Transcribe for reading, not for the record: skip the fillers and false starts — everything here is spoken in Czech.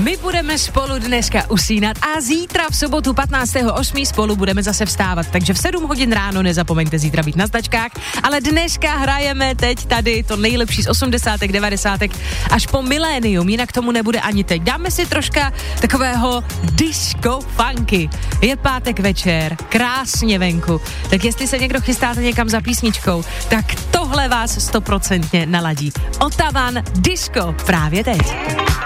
My budeme spolu dneska usínat a zítra v sobotu 15.8. spolu budeme zase vstávat, takže v 7 hodin ráno nezapomeňte zítra být na stačkách, ale dneska hrajeme teď tady to nejlepší z 80. 90. až po milénium, jinak tomu nebude ani teď. Dáme si troška takového disco funky. Je pátek večer, krásně venku, tak jestli se někdo chystáte někam za písničkou, tak tohle vás 100% naladí. Otavan Disco právě teď.